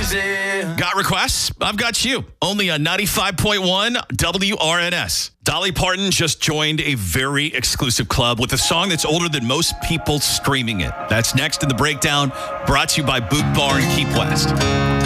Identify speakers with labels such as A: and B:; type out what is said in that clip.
A: Got requests? I've got you. Only on 95.1 WRNS. Dolly Parton just joined a very exclusive club with a song that's older than most people streaming it. That's next in the breakdown, brought to you by Boot Bar in Keep West.